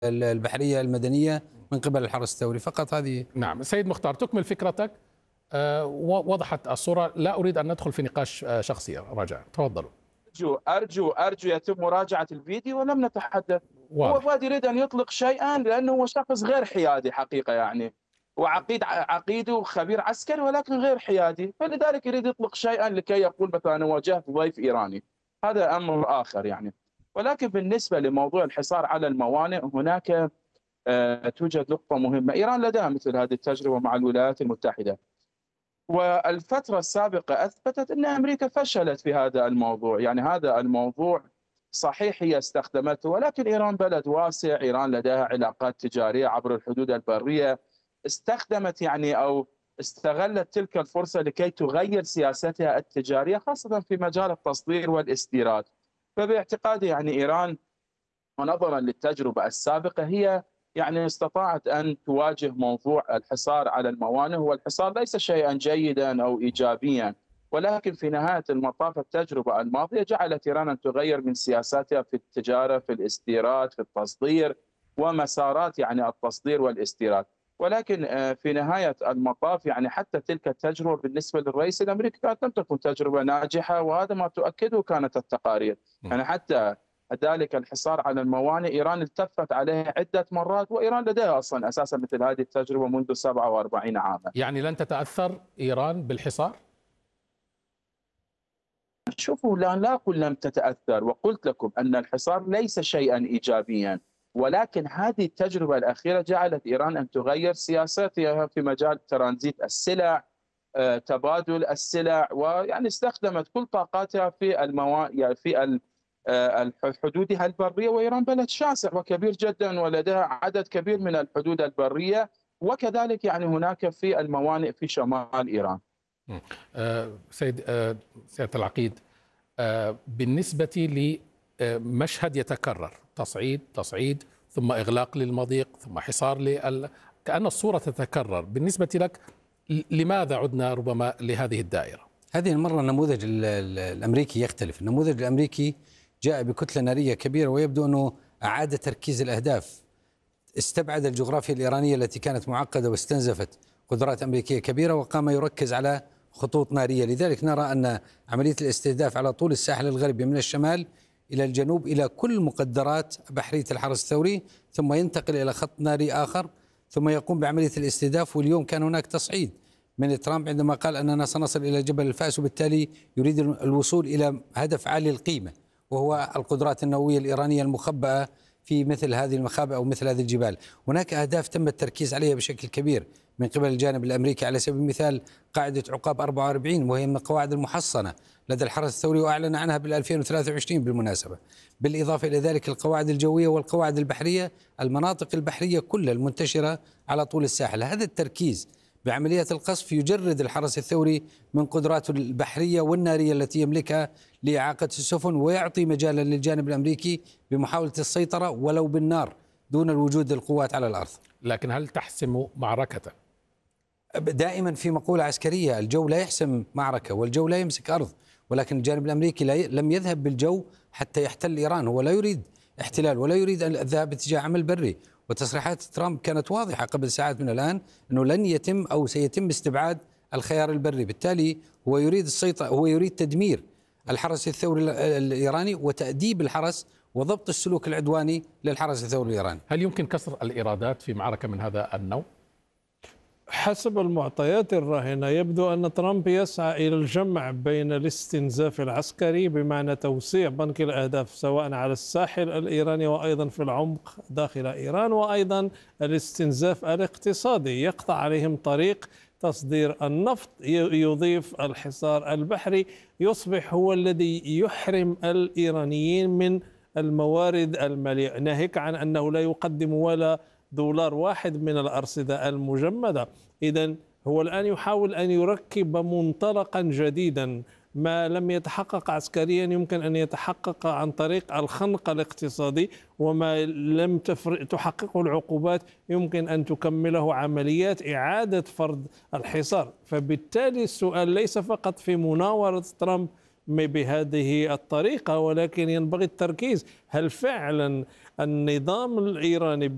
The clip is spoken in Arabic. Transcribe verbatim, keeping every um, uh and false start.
البحرية المدنية من قبل الحرس الثوري فقط. هذه. نعم سيد مختار، تكمل فكرتك. أه وضحت الصورة، لا أريد أن ندخل في نقاش شخصي. رجاء تفضلوا. أرجو أرجو أرجو يتم مراجعة الفيديو ولم نتحدث. واضح. هو يريد أن يطلق شيئا لأنه هو شخص غير حيادي حقيقة، يعني وعقيد عقيده وخبير عسكري ولكن غير حيادي، فلذلك يريد يطلق شيئا لكي يقول مثلا أنا واجهت ضيف إيراني. هذا أمر آخر يعني. ولكن بالنسبة لموضوع الحصار على الموانئ، هناك آه توجد نقطة مهمة. إيران لديها مثل هذه التجربة مع الولايات المتحدة، والفترة السابقة أثبتت أن أمريكا فشلت في هذا الموضوع. يعني هذا الموضوع صحيح هي استخدمته، ولكن إيران بلد واسع، إيران لديها علاقات تجارية عبر الحدود البرية، استخدمت يعني أو استغلت تلك الفرصة لكي تغير سياستها التجارية خاصة في مجال التصدير والاستيراد. فباعتقادي يعني إيران ونظرا للتجربة السابقة هي يعني استطاعت أن تواجه موضوع الحصار على الموانئ، والحصار ليس شيئا جيدا أو إيجابيا، ولكن في نهاية المطاف التجربة الماضية جعلت إيران أن تغير من سياساتها في التجارة، في الاستيراد، في التصدير ومسارات يعني التصدير والاستيراد. ولكن في نهاية المطاف يعني حتى تلك التجربة بالنسبة للرئيس الأمريكي كانت لم تكن تجربة ناجحة، وهذا ما تؤكده كانت التقارير. يعني حتى ذلك الحصار على الموانئ إيران التفت عليه عدة مرات، وإيران لديها أصلا أساسا مثل هذه التجربة منذ سبعة وأربعين عاما. يعني لن تتأثر إيران بالحصار؟ شوفوا، لا لا أقول لم تتأثر، وقلت لكم أن الحصار ليس شيئا إيجابيا، ولكن هذه التجربة الأخيرة جعلت إيران أن تغير سياساتها في مجال ترانزيت السلع، تبادل السلع، ويعني استخدمت كل طاقاتها في الموا... يعني في حدودها البرية. وإيران بلد شاسع وكبير جدا ولديها عدد كبير من الحدود البرية، وكذلك يعني هناك في الموانئ في شمال إيران. أه سيد أه سيادة العقيد، أه بالنسبة لمشهد يتكرر، تصعيد تصعيد ثم إغلاق للمضيق ثم حصار لل... كأن الصورة تتكرر. بالنسبة لك لماذا عدنا ربما لهذه الدائرة؟ هذه المرة النموذج الأمريكي يختلف. النموذج الأمريكي جاء بكتلة نارية كبيرة، ويبدو أنه أعاد تركيز الأهداف، استبعد الجغرافيا الإيرانية التي كانت معقدة واستنزفت قدرات أمريكية كبيرة، وقام يركز على خطوط نارية. لذلك نرى أن عملية الاستهداف على طول الساحل الغربي من الشمال إلى الجنوب إلى كل مقدرات بحرية الحرس الثوري، ثم ينتقل إلى خط ناري آخر، ثم يقوم بعملية الاستهداف. واليوم كان هناك تصعيد من ترامب عندما قال أننا سنصل إلى جبل الفاس، وبالتالي يريد الوصول إلى هدف عالي القيمة، وهو القدرات النووية الإيرانية المخبأة في مثل هذه المخابئ أو مثل هذه الجبال. هناك أهداف تم التركيز عليها بشكل كبير من قبل الجانب الأمريكي، على سبيل المثال قاعدة عقاب أربعة وأربعين، وهي من القواعد المحصنة لدى الحرس الثوري، وأعلن عنها بال ألفين وثلاثة وعشرين بالمناسبة. بالإضافة إلى ذلك القواعد الجوية والقواعد البحرية، المناطق البحرية كلها المنتشرة على طول الساحل. هذا التركيز بعمليات القصف يجرد الحرس الثوري من قدراته البحرية والنارية التي يملكها لإعاقة السفن، ويعطي مجالا للجانب الأمريكي بمحاولة السيطرة ولو بالنار دون الوجود للقوات على الأرض. لكن هل تحسم معركة؟ دائما في مقولة عسكرية، الجو لا يحسم معركة والجو لا يمسك أرض، ولكن الجانب الأمريكي لم يذهب بالجو حتى يحتل إيران. هو لا يريد احتلال ولا يريد الذهاب باتجاه عمل بري، وتصريحات ترامب كانت واضحة قبل ساعات من الآن أنه لن يتم أو سيتم استبعاد الخيار البري. بالتالي هو يريد السيطرة، هو يريد تدمير الحرس الثوري الإيراني وتأديب الحرس وضبط السلوك العدواني للحرس الثوري الإيراني. هل يمكن كسر الإيرادات في معركة من هذا النوع؟ حسب المعطيات الراهنة يبدو أن ترامب يسعى إلى الجمع بين الاستنزاف العسكري بمعنى توسيع بنك الأهداف سواء على الساحل الإيراني وأيضا في العمق داخل إيران، وأيضا الاستنزاف الاقتصادي يقطع عليهم طريق تصدير النفط، يضيف الحصار البحري يصبح هو الذي يحرم الإيرانيين من الموارد المالية، ناهيك عن أنه لا يقدم ولا دولار واحد من الأرصدة المجمدة. إذن هو الآن يحاول أن يركب منطلقا جديدا، ما لم يتحقق عسكريا يمكن أن يتحقق عن طريق الخنق الاقتصادي، وما لم تحققه العقوبات يمكن أن تكمله عمليات إعادة فرض الحصار. فبالتالي السؤال ليس فقط في مناورة ترامب بهذه الطريقة، ولكن ينبغي التركيز هل فعلا النظام الإيراني